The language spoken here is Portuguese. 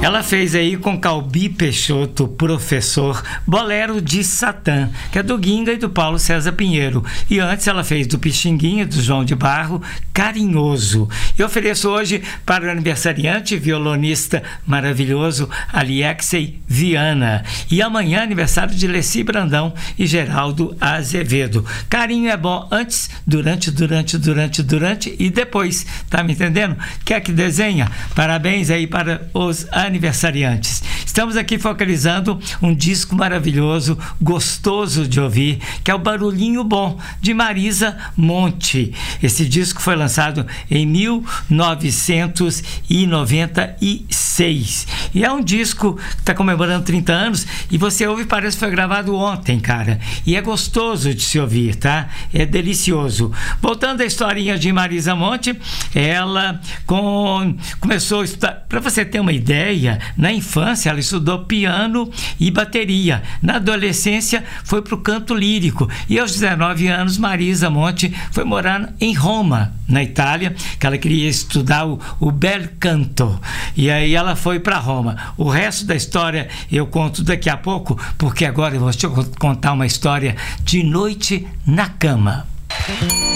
Ela fez aí com Calbi Peixoto, professor, Bolero de Satã, que é do Ginga e do Paulo César Pinheiro. E antes ela fez do Pixinguinha, do João de Barro, Carinhoso. Eu ofereço hoje para o aniversariante, violonista maravilhoso, Aliexei Viana. E amanhã, aniversário de Leci Brandão e Geraldo Azevedo. Carinho é bom antes, durante e depois. Tá me entendendo? Quer que desenha? Parabéns aí para os aniversariantes. Estamos aqui focalizando um disco maravilhoso, gostoso de ouvir, que é o Barulhinho Bom, de Marisa Monte. Esse disco foi lançado em 1996. E é um disco que está comemorando 30 anos e você ouve e parece que foi gravado ontem, cara. E é gostoso de se ouvir, tá? É delicioso. Voltando à historinha de Marisa Monte, ela começou a estudar, para você ter uma ideia, na infância ela estudou piano e bateria. Na adolescência foi para o canto lírico. E aos 19 anos, Marisa Monte foi morar em Roma, na Itália, que ela queria estudar o bel canto. E aí ela foi para Roma. O resto da história eu conto daqui a pouco, porque agora eu vou te contar uma história de noite na cama.